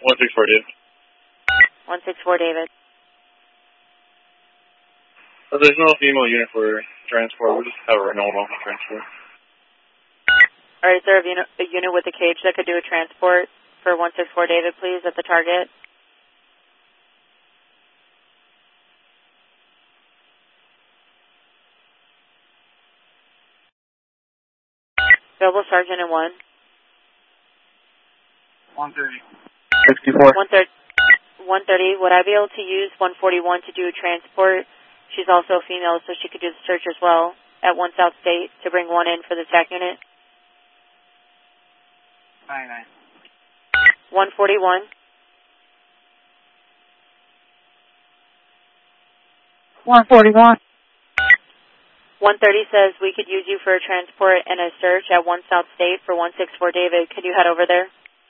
164 David. 164 David. There's no female unit for transport. We'll just have a normal transport. Alright, is there a unit with a cage that could do a transport for 164 David, please, at the target? Available Sergeant in 1. 130. 64. 130. Would I be able to use 141 to do a transport? She's also a female, so she could do the search as well at 1 South State to bring one in for the TAC unit. 99. 141. 141. 130 says we could use you for a transport and a search at 1 South State for 164 David. Could you head over there?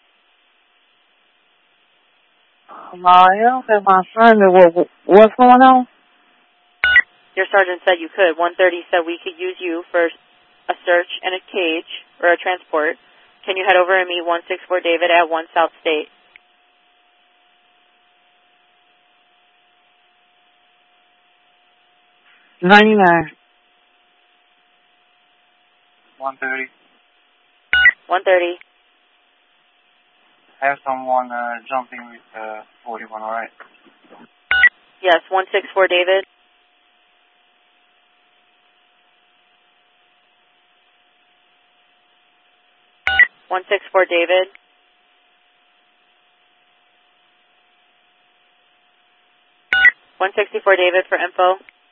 Yeah, okay, my friend, what's going on? Your sergeant said you could. 130 said we could use you for a search and a cage or a transport. Can you head over and meet 164 David at 1 South State? $99. 130. 130. Have someone jumping with 41, alright? Yes, 164 David. David. 164 David for info.